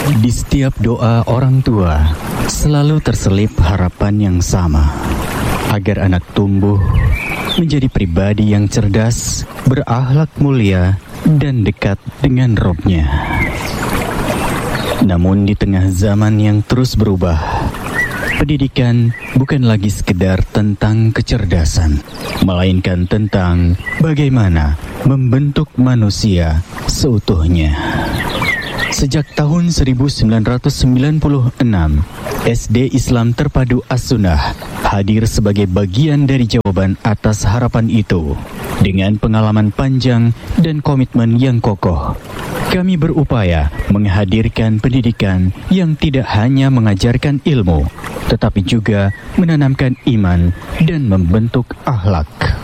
Di setiap doa orang tua selalu terselip harapan yang sama, agar anak tumbuh menjadi pribadi yang cerdas, berakhlak mulia, dan dekat dengan Robnya. Namun di tengah zaman yang terus berubah, pendidikan bukan lagi sekedar tentang kecerdasan, melainkan tentang bagaimana membentuk manusia seutuhnya. Sejak tahun 1996, SD Islam Terpadu As-Sunnah hadir sebagai bagian dari jawaban atas harapan itu. Dengan pengalaman panjang dan komitmen yang kokoh, kami berupaya menghadirkan pendidikan yang tidak hanya mengajarkan ilmu, tetapi juga menanamkan iman dan membentuk akhlak.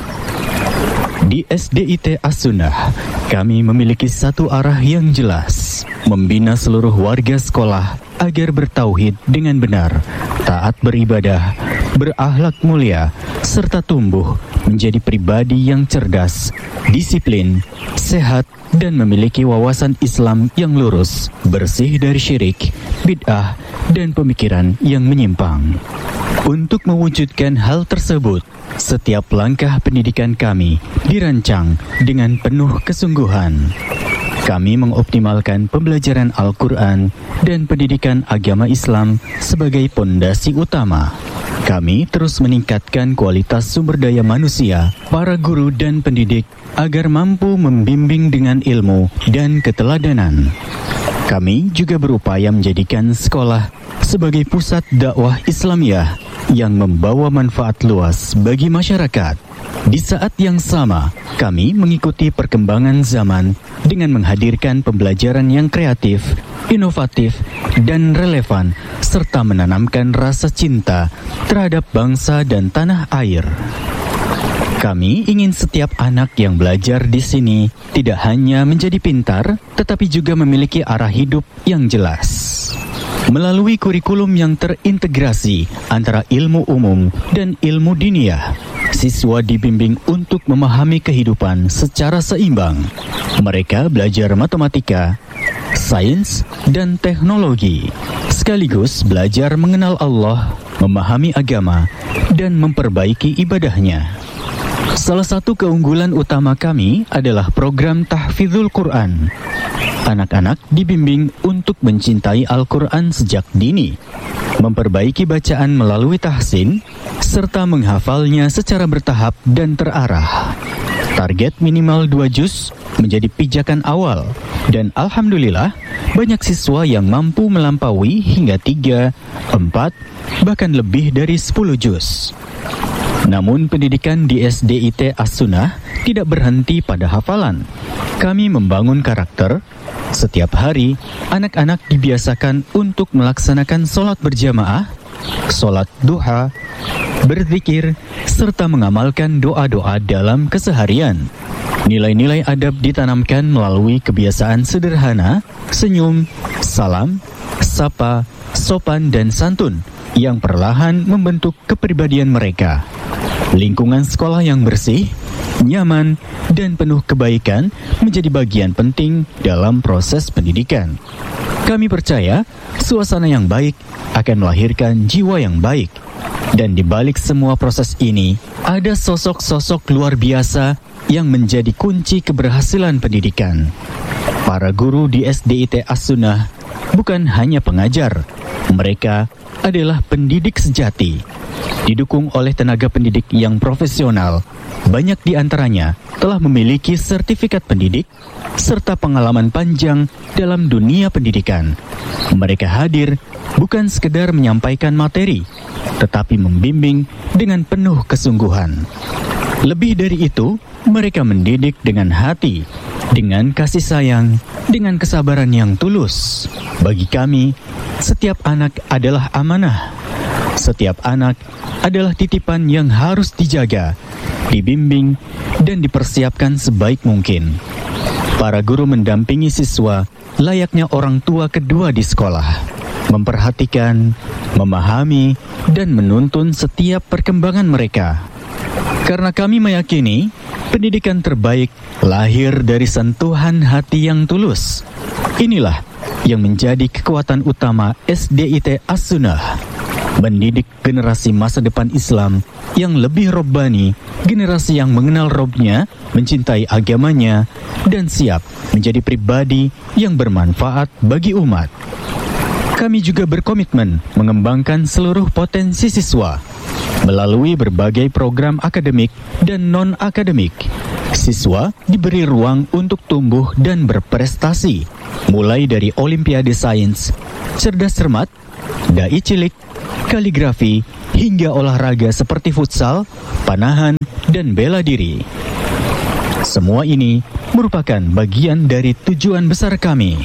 Di SDIT As-Sunnah, kami memiliki satu arah yang jelas, membina seluruh warga sekolah agar bertauhid dengan benar, taat beribadah, berakhlak mulia, serta tumbuh menjadi pribadi yang cerdas, disiplin, sehat, dan memiliki wawasan Islam yang lurus, bersih dari syirik, bid'ah, dan pemikiran yang menyimpang. Untuk mewujudkan hal tersebut, setiap langkah pendidikan kami dirancang dengan penuh kesungguhan. Kami mengoptimalkan pembelajaran Al-Quran dan pendidikan agama Islam sebagai pondasi utama. Kami terus meningkatkan kualitas sumber daya manusia, para guru dan pendidik, agar mampu membimbing dengan ilmu dan keteladanan. Kami juga berupaya menjadikan sekolah sebagai pusat dakwah Islamiyah yang membawa manfaat luas bagi masyarakat. Di saat yang sama, kami mengikuti perkembangan zaman dengan menghadirkan pembelajaran yang kreatif, inovatif, dan relevan, serta menanamkan rasa cinta terhadap bangsa dan tanah air. Kami ingin setiap anak yang belajar di sini tidak hanya menjadi pintar, tetapi juga memiliki arah hidup yang jelas. Melalui kurikulum yang terintegrasi antara ilmu umum dan ilmu diniyah, siswa dibimbing untuk memahami kehidupan secara seimbang. Mereka belajar matematika, sains, dan teknologi, sekaligus belajar mengenal Allah, memahami agama, dan memperbaiki ibadahnya. Salah satu keunggulan utama kami adalah program Tahfidzul Quran. Anak-anak dibimbing untuk mencintai Al-Quran sejak dini, memperbaiki bacaan melalui tahsin, serta menghafalnya secara bertahap dan terarah. Target minimal 2 juz menjadi pijakan awal, dan alhamdulillah banyak siswa yang mampu melampaui hingga 3, 4, bahkan lebih dari 10 juz. Namun pendidikan di SDIT As-Sunnah tidak berhenti pada hafalan. Kami membangun karakter. Setiap hari, anak-anak dibiasakan untuk melaksanakan sholat berjamaah, sholat duha, berzikir, serta mengamalkan doa-doa dalam keseharian. Nilai-nilai adab ditanamkan melalui kebiasaan sederhana, senyum, salam, sapa, sopan, dan santun yang perlahan membentuk kepribadian mereka. Lingkungan sekolah yang bersih, nyaman, dan penuh kebaikan menjadi bagian penting dalam proses pendidikan. Kami percaya suasana yang baik akan melahirkan jiwa yang baik. Dan di balik semua proses ini, ada sosok-sosok luar biasa yang menjadi kunci keberhasilan pendidikan. Para guru di SDIT As-Sunnah bukan hanya pengajar, mereka adalah pendidik sejati. Didukung oleh tenaga pendidik yang profesional, banyak di antaranya telah memiliki sertifikat pendidik serta pengalaman panjang dalam dunia pendidikan. Mereka hadir bukan sekedar menyampaikan materi, tetapi membimbing dengan penuh kesungguhan. Lebih dari itu, mereka mendidik dengan hati, dengan kasih sayang, dengan kesabaran yang tulus. Bagi kami, setiap anak adalah amanah. Setiap anak adalah titipan yang harus dijaga, dibimbing, dan dipersiapkan sebaik mungkin. Para guru mendampingi siswa layaknya orang tua kedua di sekolah, memperhatikan, memahami, dan menuntun setiap perkembangan mereka. Karena kami meyakini, pendidikan terbaik lahir dari sentuhan hati yang tulus. Inilah yang menjadi kekuatan utama SDIT As-Sunnah. Mendidik generasi masa depan Islam yang lebih robbani, generasi yang mengenal Robnya, mencintai agamanya, dan siap menjadi pribadi yang bermanfaat bagi umat. Kami juga berkomitmen mengembangkan seluruh potensi siswa melalui berbagai program akademik dan non-akademik. Siswa diberi ruang untuk tumbuh dan berprestasi, mulai dari Olimpiade Sains, cerdas cermat, dai cilik, kaligrafi, hingga olahraga seperti futsal, panahan, dan bela diri. Semua ini merupakan bagian dari tujuan besar kami,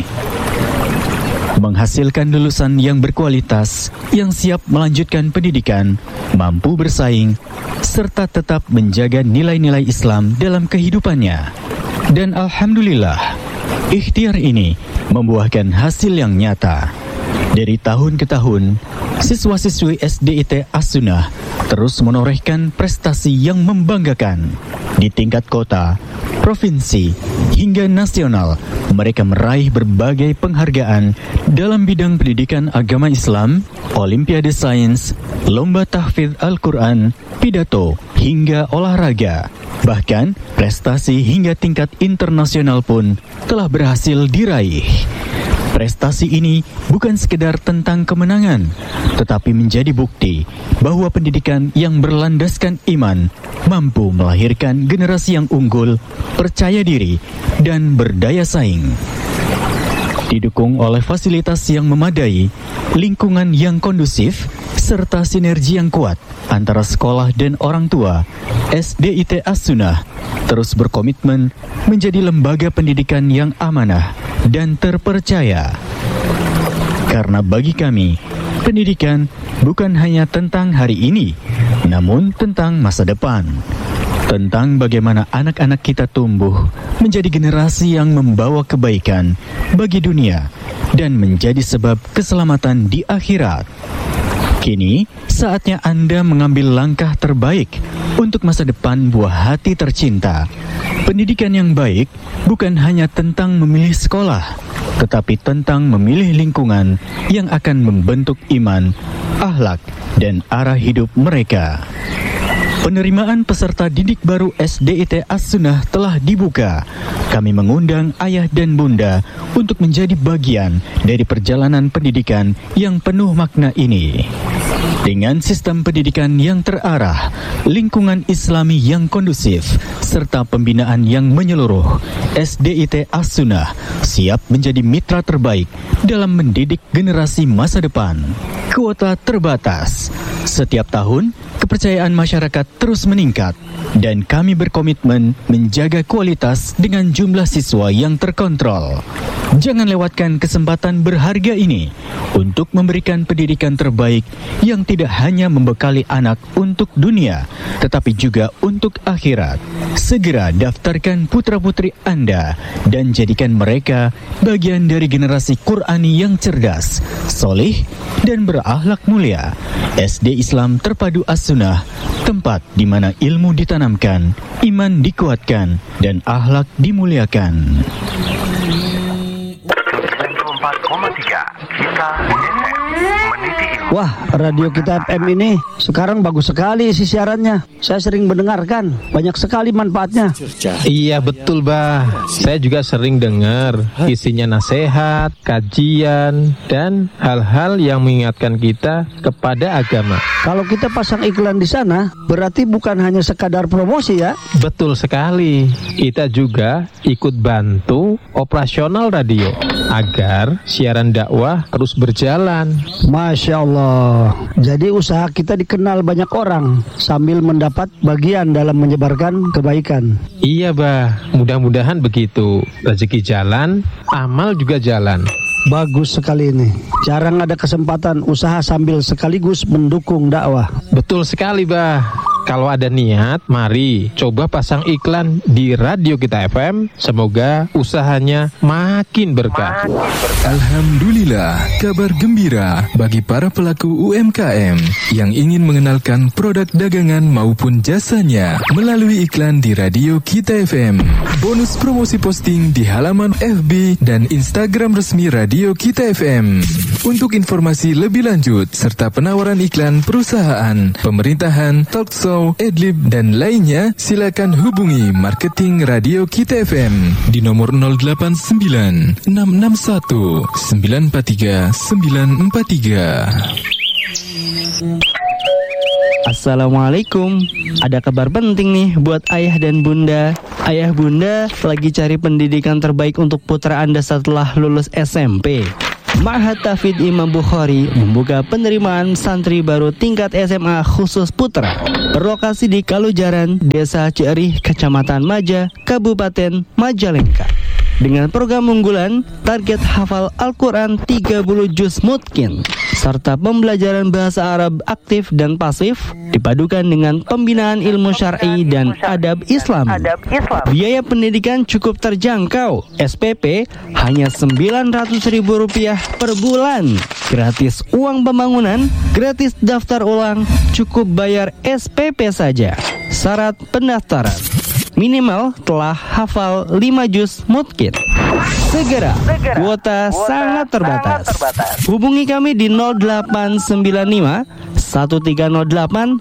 menghasilkan lulusan yang berkualitas, yang siap melanjutkan pendidikan, mampu bersaing, serta tetap menjaga nilai-nilai Islam dalam kehidupannya. Dan alhamdulillah, ikhtiar ini membuahkan hasil yang nyata. Dari tahun ke tahun, siswa-siswi SDIT As-Sunnah terus menorehkan prestasi yang membanggakan. Di tingkat kota, provinsi, hingga nasional, mereka meraih berbagai penghargaan dalam bidang pendidikan agama Islam, Olimpiade Sains, lomba tahfidz Al-Quran, pidato, hingga olahraga. Bahkan, prestasi hingga tingkat internasional pun telah berhasil diraih. Prestasi ini bukan sekedar tentang kemenangan, tetapi menjadi bukti bahwa pendidikan yang berlandaskan iman mampu melahirkan generasi yang unggul, percaya diri, dan berdaya saing. Didukung oleh fasilitas yang memadai, lingkungan yang kondusif, serta sinergi yang kuat antara sekolah dan orang tua, SDIT As-Sunnah terus berkomitmen menjadi lembaga pendidikan yang amanah dan terpercaya. Karena bagi kami, pendidikan bukan hanya tentang hari ini, namun tentang masa depan. Tentang bagaimana anak-anak kita tumbuh menjadi generasi yang membawa kebaikan bagi dunia dan menjadi sebab keselamatan di akhirat. Kini, saatnya Anda mengambil langkah terbaik untuk masa depan buah hati tercinta. Pendidikan yang baik bukan hanya tentang memilih sekolah, tetapi tentang memilih lingkungan yang akan membentuk iman, akhlak, dan arah hidup mereka. Penerimaan peserta didik baru SDIT As-Sunnah telah dibuka. Kami mengundang ayah dan bunda untuk menjadi bagian dari perjalanan pendidikan yang penuh makna ini. Dengan sistem pendidikan yang terarah, lingkungan Islami yang kondusif, serta pembinaan yang menyeluruh, SDIT As-Sunnah siap menjadi mitra terbaik dalam mendidik generasi masa depan. Kuota terbatas. Setiap tahun, kepercayaan masyarakat terus meningkat dan kami berkomitmen menjaga kualitas dengan jumlah siswa yang terkontrol. Jangan lewatkan kesempatan berharga ini untuk memberikan pendidikan terbaik yang tidak hanya membekali anak untuk dunia, tetapi juga untuk akhirat. Segera daftarkan putra-putri Anda dan jadikan mereka bagian dari generasi Qur'ani yang cerdas, solih, dan berakhlak mulia. SD Islam Terpadu As-Sunnah, tempat di mana ilmu ditanamkan, iman dikuatkan, dan akhlak dimuliakan. 94,3 Kita FM meniti ilmu. Wah, radio Kita FM ini sekarang bagus sekali isi siarannya. Saya sering mendengarkan, banyak sekali manfaatnya. Iya betul bah, saya juga sering dengar isinya nasihat, kajian, dan hal-hal yang mengingatkan kita kepada agama. Kalau kita pasang iklan di sana, berarti bukan hanya sekadar promosi ya? Betul sekali, kita juga ikut bantu operasional radio agar siaran dakwah terus berjalan. Masya Allah, jadi usaha kita dikenal banyak orang sambil mendapat bagian dalam menyebarkan kebaikan. Iya bah, mudah-mudahan begitu. Rezeki jalan, amal juga jalan. Bagus sekali ini. Jarang ada kesempatan usaha sambil sekaligus mendukung dakwah. Betul sekali bah. kalau ada niat, mari coba pasang iklan di Radio Kita FM. Semoga usahanya makin berkah. Alhamdulillah, kabar gembira bagi para pelaku UMKM yang ingin mengenalkan produk dagangan maupun jasanya melalui iklan di Radio Kita FM. Bonus promosi posting di halaman FB dan Instagram resmi Radio Kita FM. Untuk informasi lebih lanjut serta penawaran iklan perusahaan, pemerintahan, talkshow, adlib dan lainnya, silakan hubungi marketing Radio Kita FM di nomor 089 661 943 943. Assalamualaikum. Ada kabar penting nih buat ayah dan bunda. Ayah bunda lagi cari pendidikan terbaik untuk putra Anda setelah lulus SMP. Ma'had Tahfidz Imam Bukhari membuka penerimaan santri baru tingkat SMA khusus putra. Berlokasi di Kalujaran, Desa Ciarih, Kecamatan Maja, Kabupaten Majalengka. Dengan program unggulan, target hafal Al-Quran 30 juz mutkin, serta pembelajaran bahasa Arab aktif dan pasif, dipadukan dengan pembinaan ilmu syar'i dan adab Islam. Biaya pendidikan cukup terjangkau, SPP hanya Rp900.000 per bulan. Gratis uang pembangunan, gratis daftar ulang, cukup bayar SPP saja. Syarat pendaftaran: minimal telah hafal 5 juz mutkin. Segera, kuota sangat terbatas. Hubungi kami di 0895 1308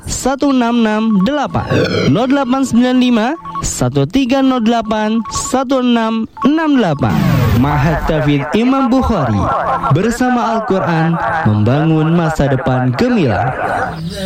1668, 0895 1308 1668. Ma'had Tahfidz Imam Bukhari, bersama Al-Quran membangun masa depan gemilang.